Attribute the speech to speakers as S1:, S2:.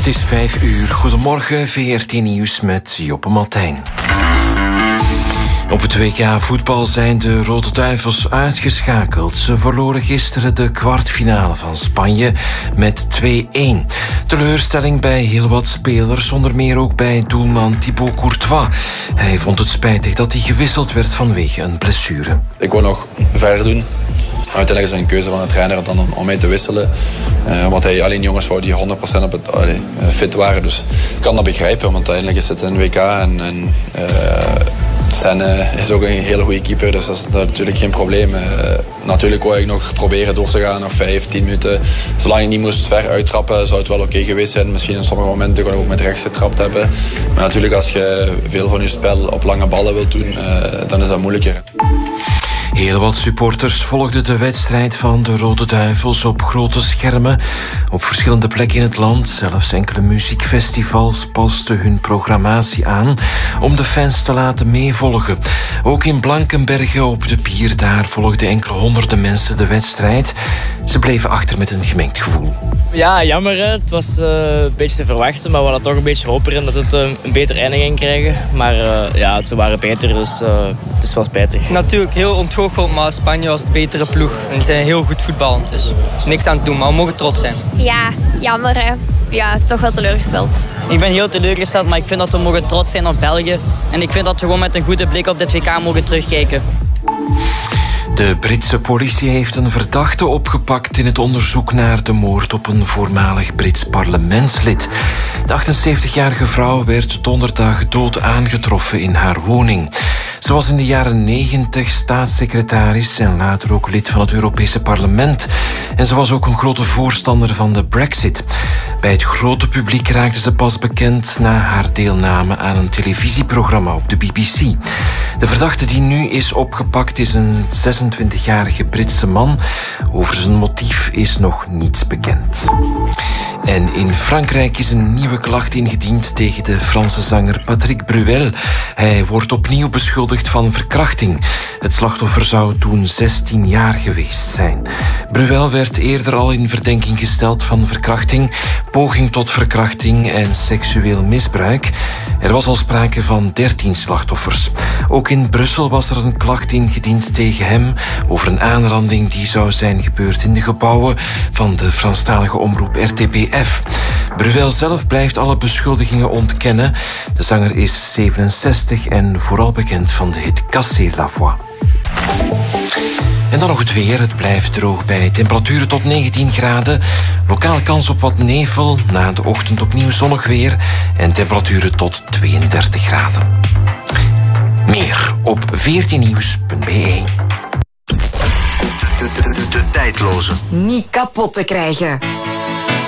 S1: Het is 5 uur. Goedemorgen, VRT Nieuws met Joppe Martijn. Op het WK voetbal zijn de Rode Duivels uitgeschakeld. Ze verloren gisteren de kwartfinale van Spanje met 2-1. Teleurstelling bij heel wat spelers, onder meer ook bij doelman Thibaut Courtois. Hij vond het spijtig dat hij gewisseld werd vanwege een blessure.
S2: Ik wil nog verder doen. Uiteindelijk is het een keuze van de trainer dan om mij te wisselen. Omdat hij alleen jongens wou die 100% fit waren. Dus ik kan dat begrijpen, want uiteindelijk is het een WK en Sen is ook een hele goede keeper, dus dat is natuurlijk geen probleem. Natuurlijk wou ik nog proberen door te gaan, nog 5, 10 minuten. Zolang je niet moest ver uittrappen, zou het wel oké geweest zijn. Misschien in sommige momenten kon ik ook met rechts getrapt hebben. Maar natuurlijk, als je veel van je spel op lange ballen wilt doen, dan is dat moeilijker.
S1: Heel wat supporters volgden de wedstrijd van de Rode Duivels op grote schermen. Op verschillende plekken in het land, zelfs enkele muziekfestivals pasten hun programmatie aan om de fans te laten meevolgen. Ook in Blankenberge op de pier, daar volgden enkele honderden mensen de wedstrijd. Ze bleven achter met een gemengd gevoel.
S3: Ja, jammer. Hè. Het was een beetje te verwachten, maar we hadden toch een beetje hoop erin dat het een beter einde ging krijgen. Maar ja, ze waren beter, dus het is wel spijtig.
S4: Natuurlijk heel ontgoocheld, maar Spanje was de betere ploeg. En die zijn heel goed voetballend, dus niks aan het doen, maar we mogen trots zijn.
S5: Ja, jammer hè. Ja, toch wel teleurgesteld.
S6: Ik ben heel teleurgesteld, maar ik vind dat we mogen trots zijn op België. En ik vind dat we gewoon met een goede blik op dit WK mogen terugkijken.
S1: De Britse politie heeft een verdachte opgepakt in het onderzoek naar de moord op een voormalig Brits parlementslid. De 78-jarige vrouw werd donderdag dood aangetroffen in haar woning. Ze was in de jaren 90 staatssecretaris en later ook lid van het Europese parlement. En ze was ook een grote voorstander van de Brexit. Bij het grote publiek raakte ze pas bekend na haar deelname aan een televisieprogramma op de BBC. De verdachte die nu is opgepakt is een 26-jarige Britse man. Over zijn motief is nog niets bekend. En in Frankrijk is een nieuwe klacht ingediend tegen de Franse zanger Patrick Bruel. Hij wordt opnieuw beschuldigd van verkrachting. Het slachtoffer zou toen 16 jaar geweest zijn. Bruel werd eerder al in verdenking gesteld van verkrachting, poging tot verkrachting en seksueel misbruik. Er was al sprake van 13 slachtoffers. Ook in Brussel was er een klacht ingediend tegen hem over een aanranding die zou zijn gebeurd in de gebouwen van de Franstalige omroep RTBF. Bruel zelf blijft alle beschuldigingen ontkennen. De zanger is 67 en vooral bekend van de hit Cassez la voix. En dan nog het weer. Het blijft droog bij temperaturen tot 19 graden. Lokaal kans op wat nevel. Na de ochtend opnieuw zonnig weer. En temperaturen tot 32 graden. Meer op 14nieuws.be.
S7: De tijdloze.
S8: Niet kapot te krijgen.